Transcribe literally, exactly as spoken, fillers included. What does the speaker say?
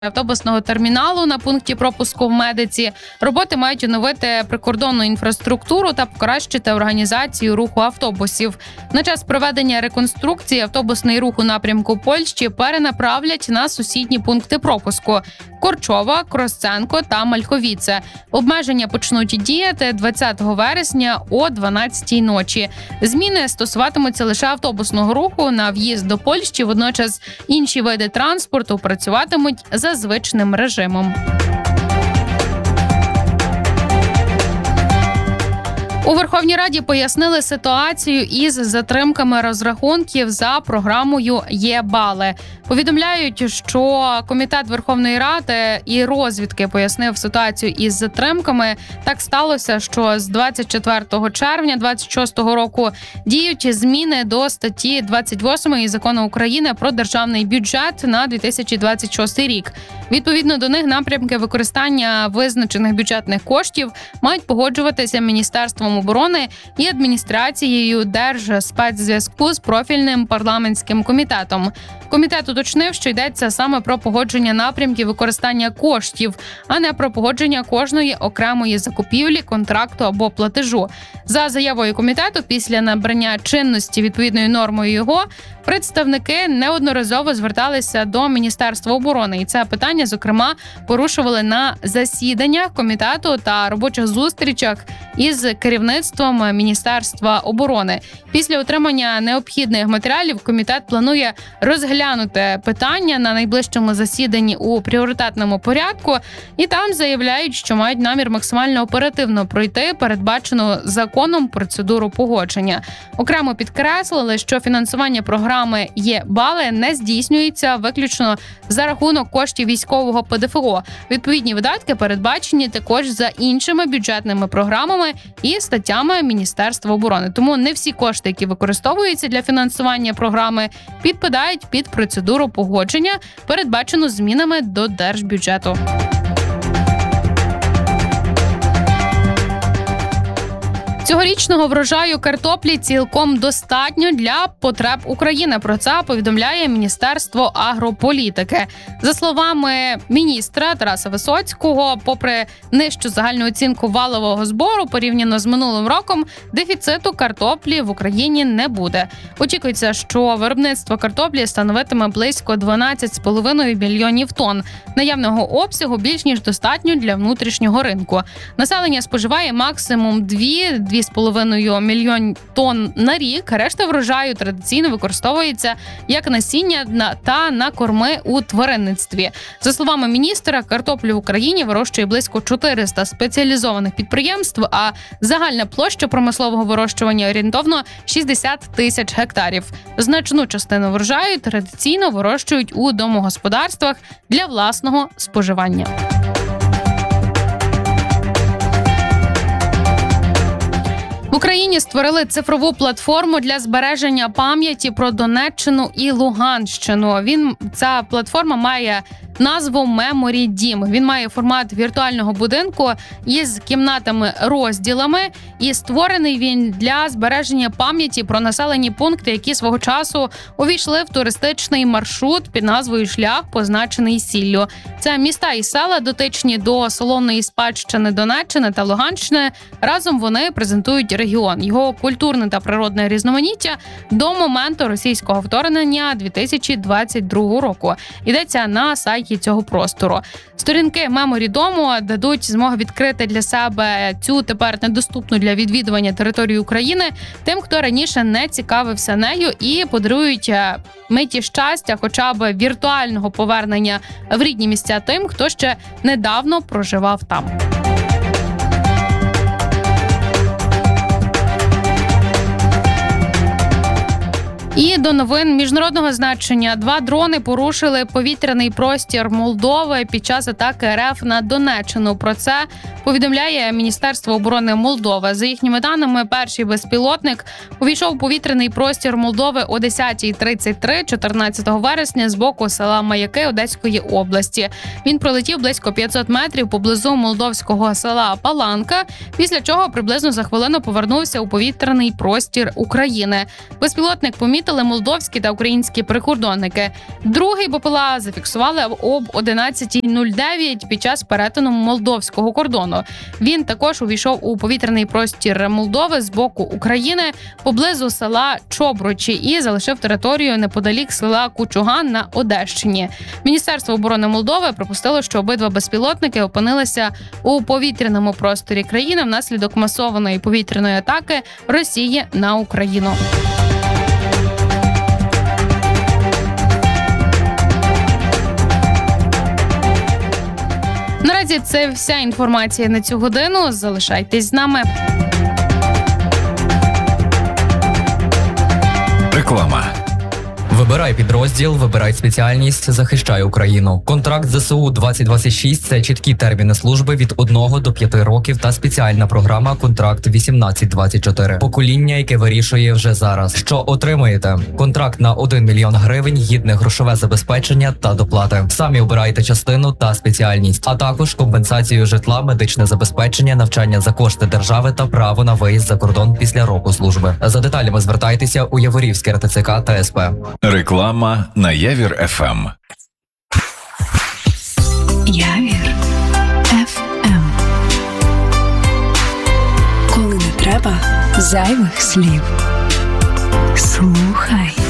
автобусного терміналу на пункті пропуску в Медиці. Роботи мають оновити прикордонну інфраструктуру та покращити організацію руху автобусів. На час проведення реконструкції автобусний рух у напрямку Польщі перенаправлять на сусідні пункти пропуску – Корчова, Кросценко та Мальховіце. Обмеження почнуть діяти двадцятого вересня о дванадцятій ночі. Зміни стосуватимуться лише автобусного руху на в'їзд до Польщі, водночас інші види транспорту працюватимуть за звичним режимом. У Верховній Раді пояснили ситуацію із затримками розрахунків за програмою Є-бали. Повідомляють, що Комітет Верховної Ради і розвідки пояснив ситуацію із затримками. Так сталося, що з двадцять четвертого червня двадцять шостого року діють зміни до статті двадцять восьмої Закону України про державний бюджет на дві тисячі двадцять шостий рік. Відповідно до них напрямки використання визначених бюджетних коштів мають погоджуватися Міністерством оборони і адміністрацією Держспецзв'язку з профільним парламентським комітетом. Комітет уточнив, що йдеться саме про погодження напрямків використання коштів, а не про погодження кожної окремої закупівлі, контракту або платежу. За заявою комітету, після набрання чинності відповідною нормою його, представники неодноразово зверталися до Міністерства оборони. І це питання, зокрема, порушували на засіданнях комітету та робочих зустрічах із керівництвом Міністерства оборони. Після отримання необхідних матеріалів комітет планує розглянути питання на найближчому засіданні у пріоритетному порядку, і там заявляють, що мають намір максимально оперативно пройти передбачену законом процедуру погодження. Окремо підкреслили, що фінансування програми Є-бали не здійснюється виключно за рахунок коштів військового ПДФО. Відповідні видатки передбачені також за іншими бюджетними програмами і статтями Міністерства оборони. Тому не всі кошти, які використовуються для фінансування програми, підпадають під процедуру погодження, передбачену змінами до держбюджету. Цьогорічного врожаю картоплі цілком достатньо для потреб України. Про це повідомляє Міністерство агрополітики. За словами міністра Тараса Висоцького, попри нижчу загальну оцінку валового збору порівняно з минулим роком, дефіциту картоплі в Україні не буде. Очікується, що виробництво картоплі становитиме близько дванадцять з половиною мільйонів тонн. Наявного обсягу більш ніж достатньо для внутрішнього ринку. Населення споживає максимум дві з половиною мільйон тонн на рік. Решта врожаю традиційно використовується як насіння та на корми у тваринництві. За словами міністра, картоплю в Україні вирощує близько чотириста спеціалізованих підприємств, а загальна площа промислового вирощування орієнтовно шістдесят тисяч гектарів. Значну частину врожаю традиційно вирощують у домогосподарствах для власного споживання. В Україні створили цифрову платформу для збереження пам'яті про Донеччину і Луганщину. Він ця платформа має назву Memory Дім. Він має формат віртуального будинку із кімнатами-розділами, і створений він для збереження пам'яті про населені пункти, які свого часу увійшли в туристичний маршрут під назвою «Шлях, позначений сіллю». Це міста і села, дотичні до солонної спадщини Донеччини та Луганщини. Разом вони презентують регіон, його культурне та природне різноманіття до моменту російського вторгнення дві тисячі двадцять другого року. Йдеться на сайті цього простору. Сторінки Memory Дому дадуть змогу відкрити для себе цю тепер недоступну для відвідування територію України тим, хто раніше не цікавився нею, і подарують миті щастя, хоча б віртуального повернення в рідні місця тим, хто ще недавно проживав там. І до новин міжнародного значення. Два дрони порушили повітряний простір Молдови під час атаки РФ на Донеччину. Про це повідомляє Міністерство оборони Молдови. За їхніми даними, перший безпілотник увійшов у повітряний простір Молдови о десята тридцять три чотирнадцятого вересня з боку села Маяки Одеської області. Він пролетів близько п'ятсот метрів поблизу молдовського села Паланка, після чого приблизно за хвилину повернувся у повітряний простір України. Безпілотник помітив помітили молдовські та українські прикордонники. Другий БПЛА зафіксували об одинадцятій нуль дев'ять під час перетину молдовського кордону. Він також увійшов у повітряний простір Молдови з боку України поблизу села Чобручі і залишив територію неподалік села Кучуган на Одещині. Міністерство оборони Молдови припустило, що обидва безпілотники опинилися у повітряному просторі країни внаслідок масованої повітряної атаки Росії на Україну. Наразі це вся інформація на цю годину. Залишайтесь з нами. Реклама. Вибирай підрозділ, вибирай спеціальність, захищай Україну. Контракт ЗСУ двадцять двадцять шість – це чіткі терміни служби від одного до п'яти років та спеціальна програма «Контракт вісімнадцять двадцять чотири». Покоління, яке вирішує вже зараз. Що отримуєте? Контракт на один мільйон гривень, гідне грошове забезпечення та доплати. Самі обирайте частину та спеціальність, а також компенсацію житла, медичне забезпечення, навчання за кошти держави та право на виїзд за кордон після року служби. За деталями звертайтеся у Яворівське РТЦК та СП. Реклама на Явір еф ем. Явір еф ем. Коли не треба зайвих слів. Слухай.